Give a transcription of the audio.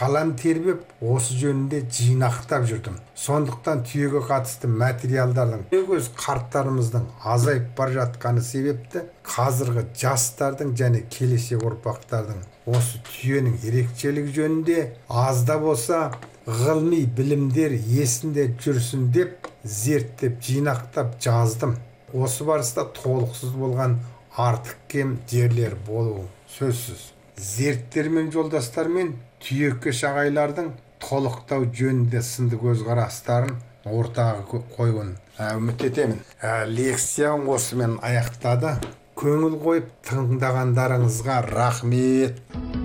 қалам тербеп осы жөнінде жинақтап жүрдім. Сондықтан түйеге қатысты материалдардың өз қарттарымыздың азайып бара жатқаны себепті қазіргі жастардың және келешек ұрпақтардың осы түйенің ерекшелігі жөнінде аз да болса ғылыми білімдер есінде жүрсін деп зерттеп жинақтап жаздым. Осы барыста толықсыз болған артық кем жерлер болуы сөзсіз. Зерттер жолдастармен түйекеш ағайлардың толықтау жөнінде сынды көзқарастарын ортаға қоюын үміт етемін. Лекциям осымен аяқтады. Көңіл қойып тыңдағандарыңызға рахмет.